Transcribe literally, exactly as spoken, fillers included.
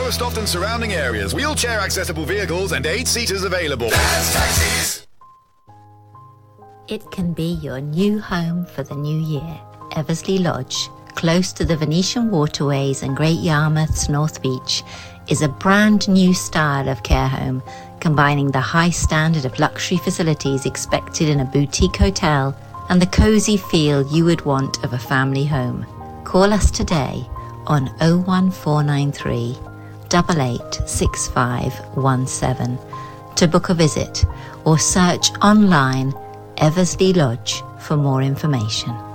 Lowestoft and surrounding areas. Wheelchair accessible vehicles and eight seaters available. Dad's Taxis. It can be your new home for the new year. Eversley Lodge, close to the Venetian waterways and Great Yarmouth's North Beach, is a brand new style of care home, combining the high standard of luxury facilities expected in a boutique hotel and the cosy feel you would want of a family home. Call us today on oh one four nine three, eight eight six five one seven to book a visit, or search online Eversley Lodge for more information.